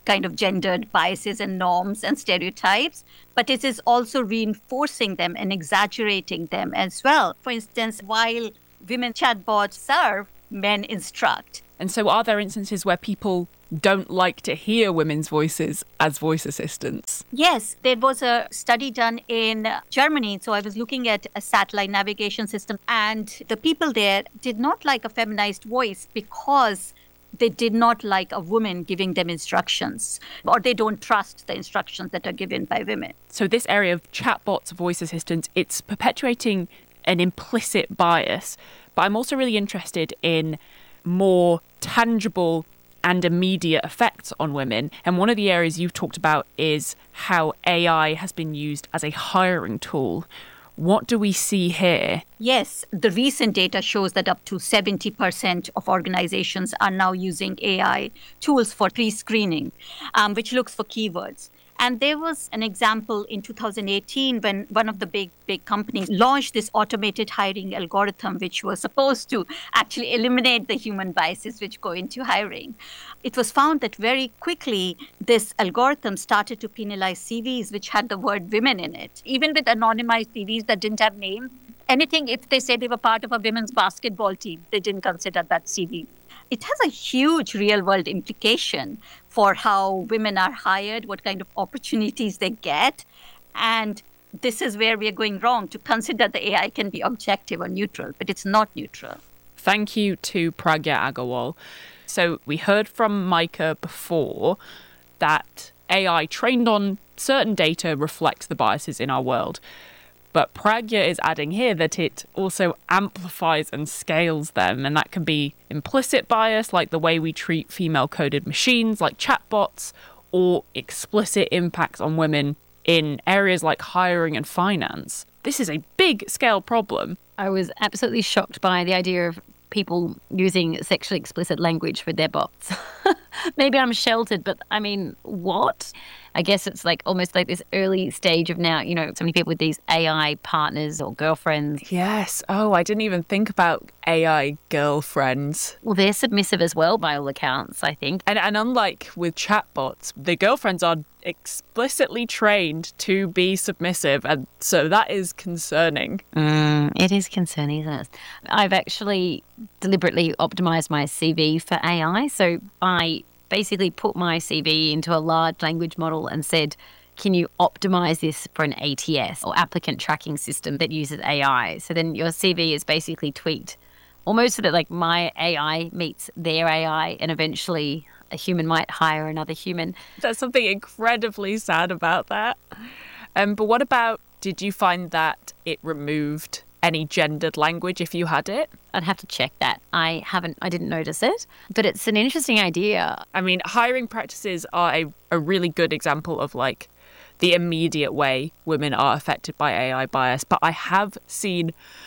[SPEAKER 20] kind of gendered biases and norms and stereotypes, but it is also reinforcing them and exaggerating them as well. For instance, while women chatbots serve, men instruct.
[SPEAKER 18] And so are there instances where people don't like to hear women's voices as voice assistants?
[SPEAKER 20] Yes, there was a study done in Germany. So I was looking at a satellite navigation system, and the people there did not like a feminized voice because they did not like a woman giving them instructions, or they don't trust the instructions that are given by women.
[SPEAKER 18] So this area of chatbots, voice assistants, it's perpetuating an implicit bias. But I'm also really interested in more tangible and immediate effects on women. And one of the areas you've talked about is how A I has been used as a hiring tool. What do we see here?
[SPEAKER 20] Yes, the recent data shows that up to seventy percent of organizations are now using A I tools for pre-screening, um, which looks for keywords. And there was an example in two thousand eighteen when one of the big, big companies launched this automated hiring algorithm, which was supposed to actually eliminate the human biases which go into hiring. It was found that very quickly, this algorithm started to penalize C Vs which had the word women in it. Even with anonymized C Vs that didn't have names, anything, if they say they were part of a women's basketball team, they didn't consider that C V. It has a huge real-world implication for how women are hired, what kind of opportunities they get. And this is where we are going wrong, to consider the A I can be objective or neutral, but it's not neutral.
[SPEAKER 18] Thank you to Pragya Agarwal. So we heard from Micah before that A I trained on certain data reflects the biases in our world. But Pragya is adding here that it also amplifies and scales them, and that can be implicit bias, like the way we treat female-coded machines, like chatbots, or explicit impacts on women in areas like hiring and finance. This is a big-scale problem.
[SPEAKER 19] I was absolutely shocked by the idea of people using sexually explicit language for their bots. Maybe I'm sheltered, but I mean, what? I guess it's like almost like this early stage of now, you know, so many people with these A I partners or girlfriends.
[SPEAKER 18] Yes. Oh, I didn't even think about A I girlfriends.
[SPEAKER 19] Well, they're submissive as well, by all accounts, I think.
[SPEAKER 18] And, and unlike with chatbots, the girlfriends are explicitly trained to be submissive. And so that is concerning.
[SPEAKER 19] Mm, it is concerning, isn't it? I've actually deliberately optimized my C V for A I. So I basically put my C V into a large language model and said, can you optimize this for an A T S or applicant tracking system that uses A I? So then your C V is basically tweaked almost so that like my A I meets their A I, and eventually a human might hire another human.
[SPEAKER 18] There's something incredibly sad about that. Um, but what about, did you find that it removed any gendered language if you had it?
[SPEAKER 19] I'd have to check that. I haven't, I didn't notice it, but it's an interesting idea.
[SPEAKER 18] I mean, hiring practices are a, a really good example of like the immediate way women are affected by A I bias, but I have seen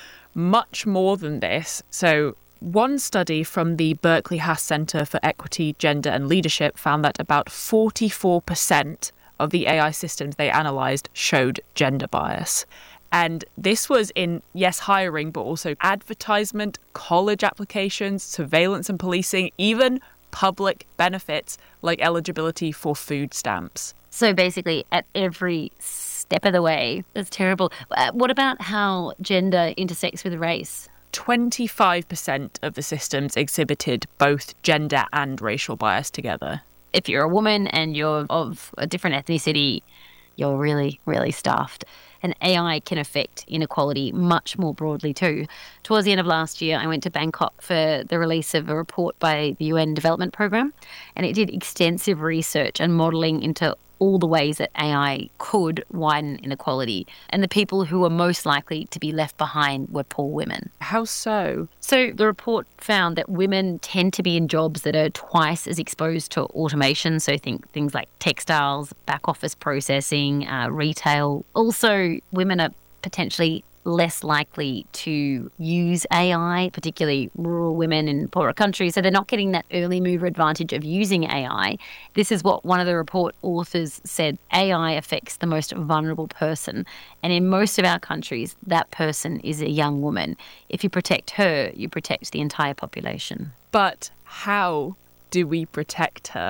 [SPEAKER 18] much more than this. So one study from the Berkeley Haas Center for Equity, Gender and Leadership found that about forty-four percent of the A I systems they analysed showed gender bias. And this was in, yes, hiring, but also advertisement, college applications, surveillance and policing, even public benefits like eligibility for food stamps.
[SPEAKER 19] So basically, at every step of the way, that's terrible. Uh, what about how gender intersects with race?
[SPEAKER 18] twenty-five percent of the systems exhibited both gender and racial bias together.
[SPEAKER 19] If you're a woman and you're of a different ethnicity, you're really, really stuffed. And A I can affect inequality much more broadly too. Towards the end of last year, I went to Bangkok for the release of a report by the U N Development Programme, and it did extensive research and modelling into all the ways that A I could widen inequality. And the people who were most likely to be left behind were poor women.
[SPEAKER 18] How so?
[SPEAKER 19] So the report found that women tend to be in jobs that are twice as exposed to automation. So think things like textiles, back office processing, uh, retail. Also, women are potentially less likely to use A I, particularly rural women in poorer countries. So they're not getting that early mover advantage of using A I. This is what one of the report authors said. A I affects the most vulnerable person. And in most of our countries, that person is a young woman. If you protect her, you protect the entire population.
[SPEAKER 18] But how do we protect her?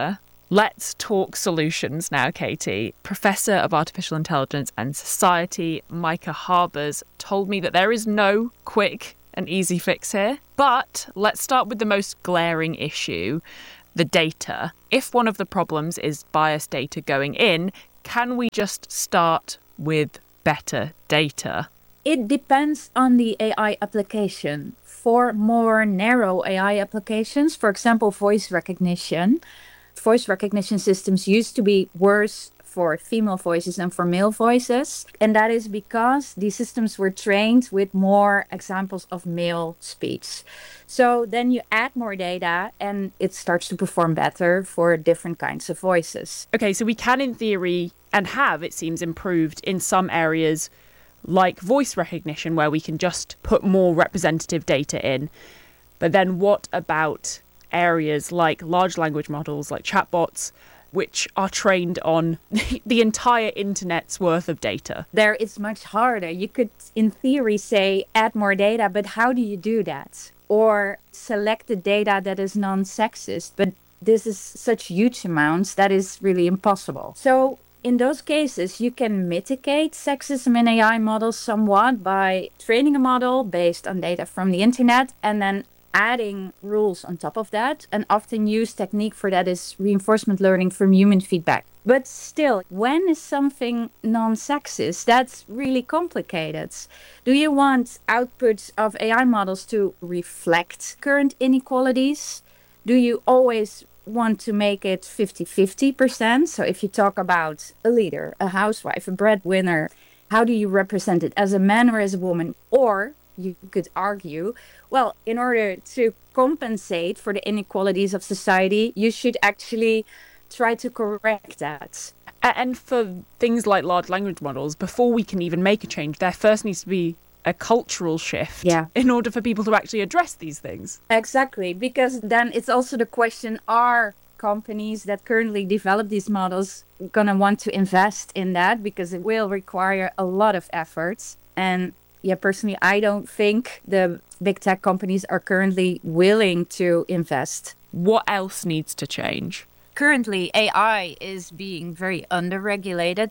[SPEAKER 18] Let's talk solutions now, Katie. Professor of Artificial Intelligence and Society, Micah Harbers, told me that there is no quick and easy fix here. But let's start with the most glaring issue, the data. If one of the problems is biased data going in, can we just start with better data?
[SPEAKER 17] It depends on the A I application. For more narrow A I applications, for example, voice recognition, voice recognition systems used to be worse for female voices than for male voices. And that is because these systems were trained with more examples of male speech. So then you add more data and it starts to perform better for different kinds of voices.
[SPEAKER 18] Okay, so we can, in theory, and have, it seems, improved in some areas like voice recognition, where we can just put more representative data in. But then what about areas like large language models, like chatbots, which are trained on the entire internet's worth of data?
[SPEAKER 17] There it's much harder. You could, in theory, say add more data, but how do you do that? Or select the data that is non-sexist, but this is such huge amounts that is really impossible. So in those cases, you can mitigate sexism in A I models somewhat by training a model based on data from the internet and then adding rules on top of that. An often used technique for that is reinforcement learning from human feedback. But still, when is something non-sexist? That's really complicated. Do you want outputs of A I models to reflect current inequalities? Do you always want to make it fifty-fifty percent? So if you talk about a leader, a housewife, a breadwinner, how do you represent it, as a man or as a woman? Or you could argue, well, in order to compensate for the inequalities of society, you should actually try to correct that.
[SPEAKER 18] And for things like large language models, before we can even make a change, there first needs to be a cultural shift
[SPEAKER 17] yeah.
[SPEAKER 18] in order for people to actually address these things.
[SPEAKER 17] Exactly, because then it's also the question, are companies that currently develop these models going to want to invest in that? Because it will require a lot of efforts. And yeah, personally, I don't think the big tech companies are currently willing to invest.
[SPEAKER 18] What else needs to change?
[SPEAKER 17] Currently, A I is being very under-regulated.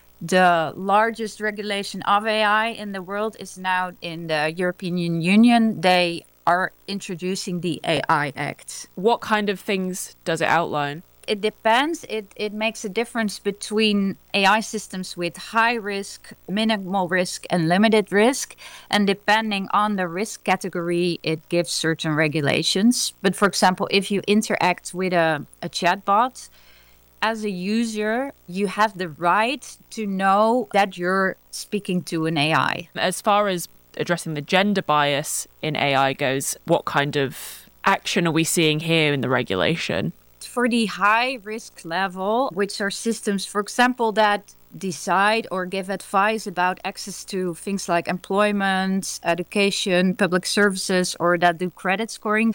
[SPEAKER 17] The largest regulation of A I in the world is now in the European Union. They are introducing the A I Act.
[SPEAKER 18] What kind of things does it outline?
[SPEAKER 17] It depends. It, it makes a difference between A I systems with high risk, minimal risk, and limited risk. And depending on the risk category, it gives certain regulations. But for example, if you interact with a, a chatbot, as a user, you have the right to know that you're speaking to an A I.
[SPEAKER 18] As far as addressing the gender bias in A I goes, what kind of action are we seeing here in the regulation?
[SPEAKER 17] For the high risk level, which are systems, for example, that decide or give advice about access to things like employment, education, public services, or that do credit scoring,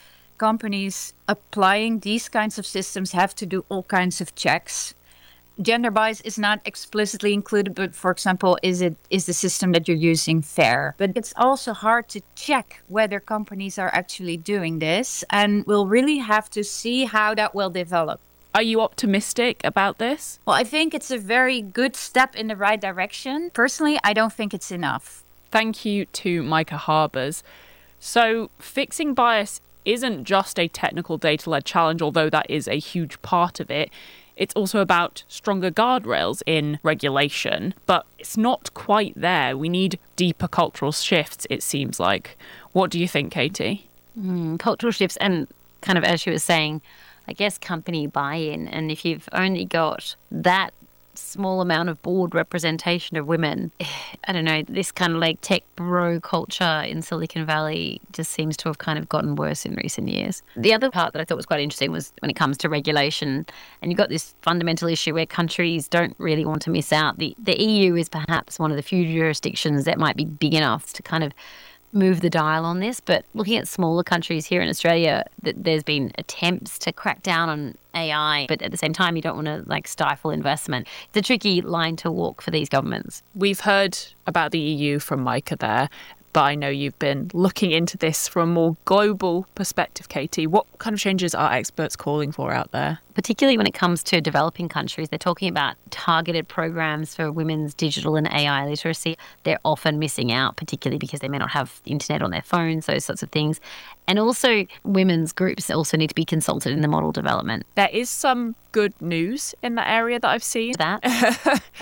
[SPEAKER 17] companies applying these kinds of systems have to do all kinds of checks. Gender bias is not explicitly included, but for example, is it is the system that you're using fair? But it's also hard to check whether companies are actually doing this, and we'll really have to see how that will develop.
[SPEAKER 18] Are you optimistic about this?
[SPEAKER 17] Well, I think it's a very good step in the right direction. Personally, I don't think it's enough.
[SPEAKER 18] Thank you to Micah Harbers. So, fixing bias isn't just a technical data-led challenge, although that is a huge part of it. It's also about stronger guardrails in regulation, but it's not quite there. We need deeper cultural shifts, it seems like. What do you think, Katie?
[SPEAKER 19] Mm, cultural shifts and kind of, as she was saying, I guess company buy-in. And if you've only got that small amount of board representation of women, I don't know, this kind of like tech bro culture in Silicon Valley just seems to have kind of gotten worse in recent years. The other part that I thought was quite interesting was when it comes to regulation, and you've got this fundamental issue where countries don't really want to miss out. The, the E U is perhaps one of the few jurisdictions that might be big enough to kind of move the dial on this, but looking at smaller countries here in Australia, th- there's been attempts to crack down on A I, but at the same time, you don't want to like stifle investment. It's a tricky line to walk for these governments.
[SPEAKER 18] We've heard about the E U from Micah there. but I know you've been looking into this from a more global perspective, Katie. What kind of changes are experts calling for out there?
[SPEAKER 19] Particularly when it comes to developing countries, they're talking about targeted programs for women's digital and A I literacy. They're often missing out, particularly because they may not have internet on their phones, those sorts of things. And also, women's groups also need to be consulted in the model development.
[SPEAKER 18] There is some good news in that area that I've seen.
[SPEAKER 19] That